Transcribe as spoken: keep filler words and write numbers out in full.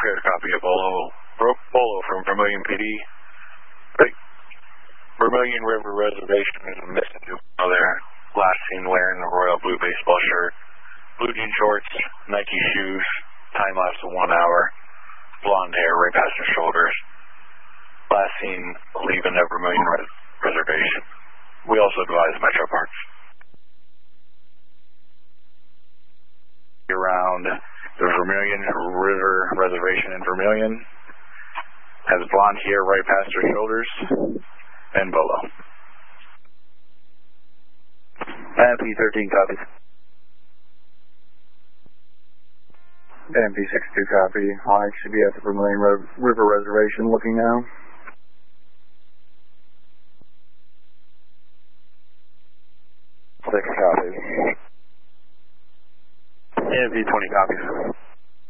Fair copy of Bolo, Bolo from Vermilion P D. Right. Vermilion River Reservation is a missing juvenile there. Last seen wearing a royal blue baseball shirt, blue jean shorts, Nike shoes, time lapse of one hour, blonde hair right past her shoulders. Last seen leaving the Vermilion Res Reservation. We also advise Metro Parks. Around the Vermilion River Reservation in Vermilion. Has blonde hair right past her shoulders. And Bolo. M P thirteen copies. M P sixty-two copy. I should be at the Vermilion River Reservation looking now. Six copies. M P twenty copies.